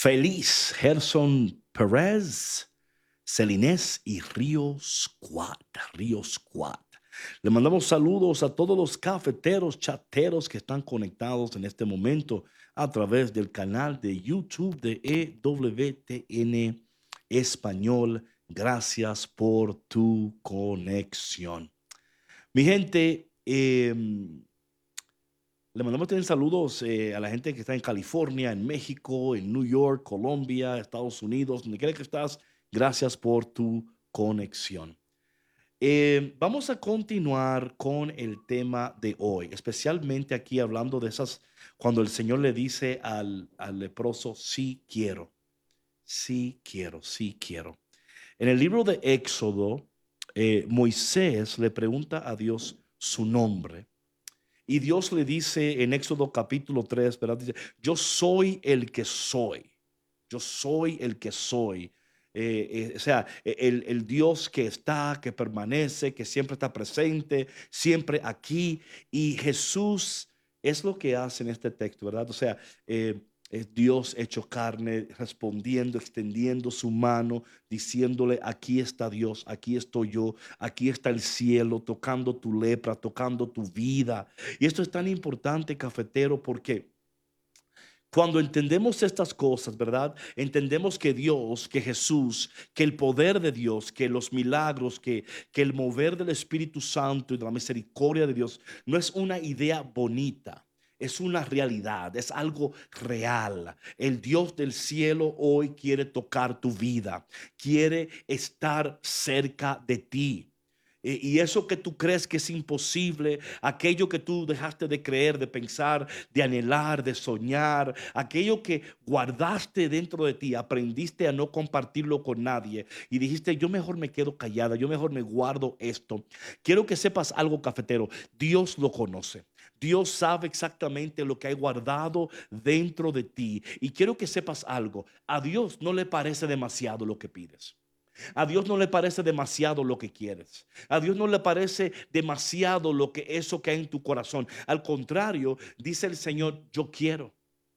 Feliz, Gerson Pérez, Celinés y Ríos Squad. Ríos Squad. Le mandamos saludos a todos los cafeteros, chateros que están conectados en este momento a través del canal de YouTube de EWTN Español. Gracias por tu conexión. Mi gente, le mandamos también saludos a la gente que está en California, en México, en New York, Colombia, Estados Unidos, donde quiera que estás. Gracias por tu conexión. Vamos a continuar con el tema de hoy, especialmente aquí hablando de esas, cuando el Señor le dice al leproso, sí quiero, sí quiero, sí quiero. En el libro de Éxodo, Moisés le pregunta a Dios su nombre. Y Dios le dice en Éxodo capítulo 3, ¿verdad? Dice, yo soy el que soy. Yo soy el que soy. O sea, el Dios que está, que permanece, que siempre está presente, siempre aquí. Y Jesús es lo que hace en este texto, ¿verdad? O sea, es Dios hecho carne, respondiendo, extendiendo su mano, diciéndole, aquí está Dios, aquí estoy yo, aquí está el cielo, tocando tu lepra, tocando tu vida. Y esto es tan importante, cafetero, porque cuando entendemos estas cosas, ¿verdad? Entendemos que Dios, que Jesús, que el poder de Dios, que los milagros, que el mover del Espíritu Santo y de la misericordia de Dios no es una idea bonita. Es una realidad, es algo real. El Dios del cielo hoy quiere tocar tu vida, quiere estar cerca de ti. Y eso que tú crees que es imposible, aquello que tú dejaste de creer, de pensar, de anhelar, de soñar, aquello que guardaste dentro de ti, aprendiste a no compartirlo con nadie y dijiste, yo mejor me quedo callada, yo mejor me guardo esto. Quiero que sepas algo, cafetero, Dios lo conoce. Dios sabe exactamente lo que hay guardado dentro de ti. Y quiero que sepas algo, a Dios no le parece demasiado lo que pides. A Dios no le parece demasiado lo que quieres. A Dios no le parece demasiado lo que eso que hay en tu corazón. Al contrario, dice el Señor, yo quiero,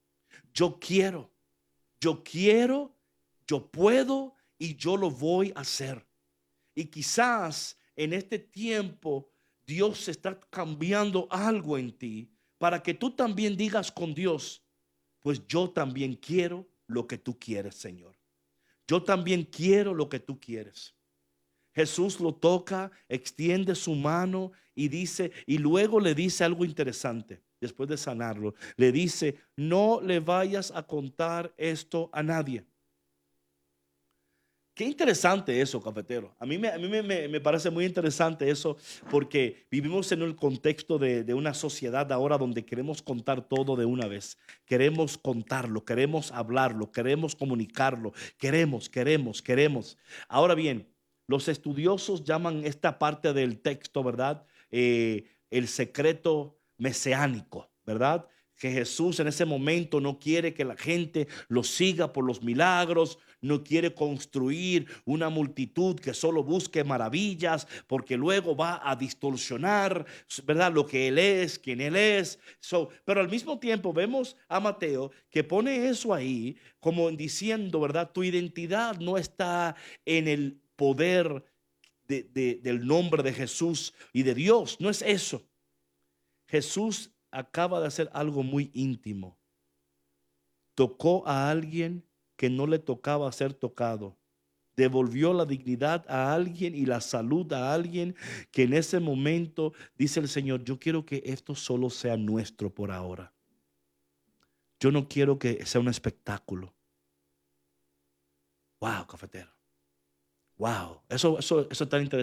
yo quiero, yo quiero, yo puedo y yo lo voy a hacer. Y quizás en este tiempo Dios está cambiando algo en ti para que tú también digas con Dios, pues yo también quiero lo que tú quieres, Señor. Yo también quiero lo que tú quieres. Jesús lo toca, extiende su mano y dice, y luego le dice algo interesante. Después de sanarlo, le dice, no le vayas a contar esto a nadie. Qué interesante eso, cafetero. A mí me parece muy interesante eso porque vivimos en el contexto de una sociedad ahora donde queremos contar todo de una vez. Queremos contarlo, queremos hablarlo, queremos comunicarlo, queremos. Ahora bien, los estudiosos llaman esta parte del texto, ¿verdad? El secreto mesiánico, ¿verdad? Que Jesús en ese momento no quiere que la gente lo siga por los milagros, no quiere construir una multitud que solo busque maravillas, porque luego va a distorsionar, ¿verdad? Lo que Él es, quién Él es. Pero al mismo tiempo vemos a Mateo que pone eso ahí como diciendo, ¿verdad? Tu identidad no está en el poder del nombre de Jesús y de Dios, no es eso. Jesús acaba de hacer algo muy íntimo. Tocó a alguien que no le tocaba ser tocado. Devolvió la dignidad a alguien y la salud a alguien que en ese momento dice el Señor, yo quiero que esto solo sea nuestro por ahora. Yo no quiero que sea un espectáculo. Wow, cafetero. Wow, eso es tan interesante.